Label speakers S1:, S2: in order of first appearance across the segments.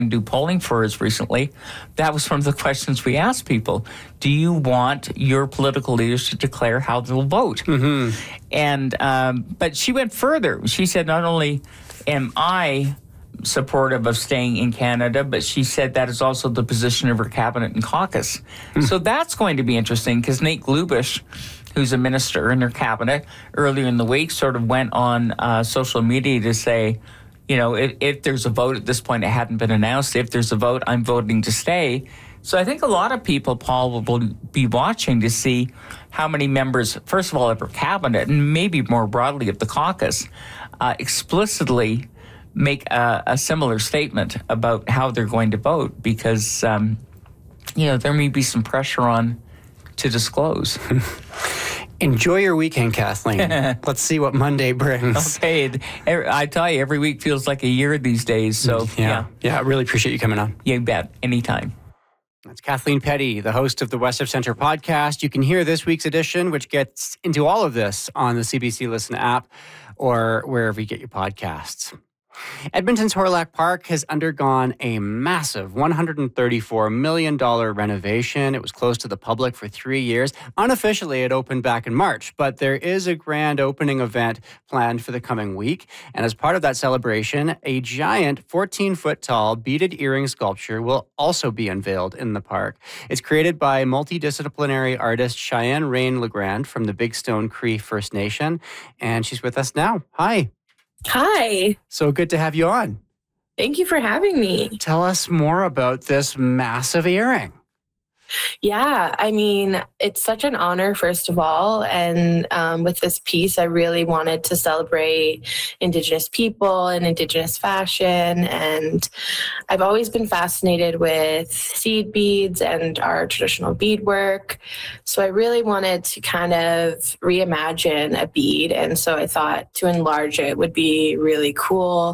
S1: do polling for us recently, that was one of the questions we asked people. Do you want your political leaders to declare how they'll vote? Mm-hmm. And but she went further. She said, not only am I supportive of staying in Canada, but she said that is also the position of her cabinet and caucus. So that's going to be interesting, because Nate Glubish, who's a minister in her cabinet, earlier in the week sort of went on social media to say, you know, if there's a vote at this point, it hadn't been announced. If there's a vote, I'm voting to stay. So I think a lot of people, Paul, will be watching to see how many members, first of all, of her cabinet, and maybe more broadly of the caucus, explicitly make a similar statement about how they're going to vote, because, you know, there may be some pressure on to disclose.
S2: Enjoy your weekend, Kathleen. Let's see what Monday brings.
S1: Okay. I tell you, every week feels like a year these days. So,
S2: yeah. I really appreciate you coming on.
S1: You bet. Anytime.
S2: That's Kathleen Petty, the host of the West of Centre podcast. You can hear this week's edition, which gets into all of this, on the CBC Listen app or wherever you get your podcasts. Edmonton's Hawrelak Park has undergone a massive $134 million renovation. It was closed to the public for 3 years. Unofficially, it opened back in March, but there is a grand opening event planned for the coming week. And as part of that celebration, a giant 14-foot-tall beaded earring sculpture will also be unveiled in the park. It's created by multidisciplinary artist Cheyenne Rain-Legrand from the Big Stone Cree First Nation, and she's with us now. Hi.
S3: Hi.
S2: So good to have you on.
S3: Thank you for having me.
S2: Tell us more about this massive earring.
S3: Yeah, I mean, it's such an honor, first of all. And with this piece, I really wanted to celebrate Indigenous people and Indigenous fashion. And I've always been fascinated with seed beads and our traditional beadwork. So I really wanted to kind of reimagine a bead. And so I thought to enlarge it would be really cool.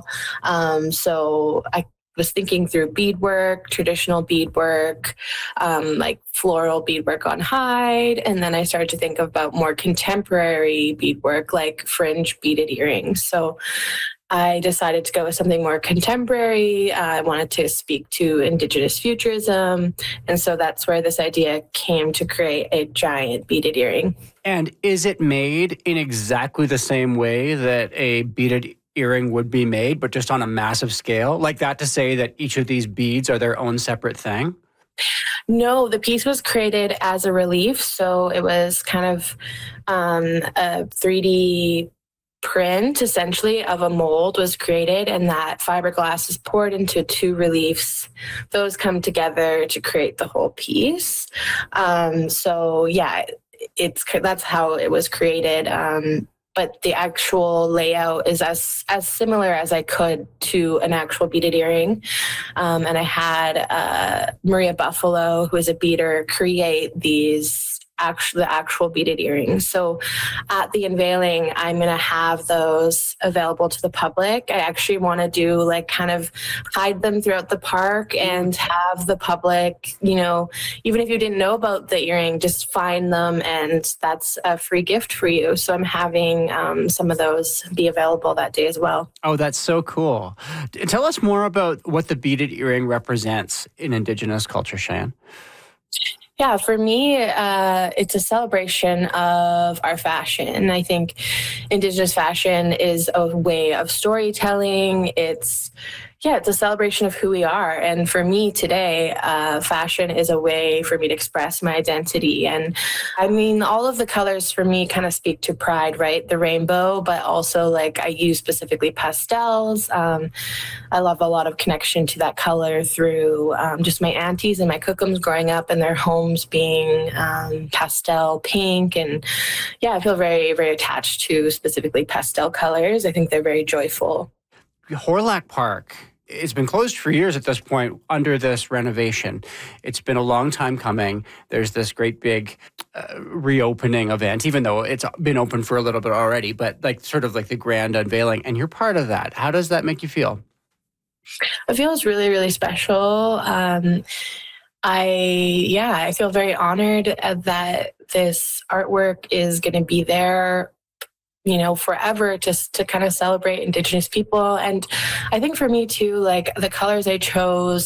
S3: So I was thinking through beadwork, traditional beadwork, like floral beadwork on hide. And then I started to think about more contemporary beadwork, like fringe beaded earrings. So I decided to go with something more contemporary. I wanted to speak to Indigenous futurism. And so that's where this idea came to create a giant beaded earring.
S2: And is it made in exactly the same way that a beaded earring would be made, but just on a massive scale? Like that to say that each of these beads are their own separate thing?
S3: No, the piece was created as a relief. So it was kind of a 3D print, essentially, of a mold was created, and that fiberglass is poured into two reliefs. Those come together to create the whole piece. So yeah, that's how it was created. But the actual layout is as similar as I could to an actual beaded earring. And I had Maria Buffalo, who is a beader, create the actual beaded earrings. So at the unveiling, I'm going to have those available to the public. I actually want to do like kind of hide them throughout the park and have the public, you know, even if you didn't know about the earring, just find them, and that's a free gift for you. So I'm having some of those be available that day as well.
S2: Oh, that's so cool. Tell us more about what the beaded earring represents in Indigenous culture, Cheyenne.
S3: Yeah, for me, it's a celebration of our fashion. I think Indigenous fashion is a way of storytelling. It's a celebration of who we are. And for me today, fashion is a way for me to express my identity. And I mean, all of the colors for me kind of speak to pride, right? The rainbow, but also like I use specifically pastels. I love a lot of connection to that color through just my aunties and my cookums growing up and their homes being pastel pink. And yeah, I feel very, very attached to specifically pastel colors. I think they're very joyful.
S2: Hawrelak Park, it's been closed for years at this point under this renovation. It's been a long time coming. There's this great big reopening event, even though it's been open for a little bit already, but like sort of like the grand unveiling, and you're part of that. How does that make you feel?
S3: It feels really, really special. I feel very honored that this artwork is going to be there, forever, just to kind of celebrate Indigenous people. And I think for me too, like the colors I chose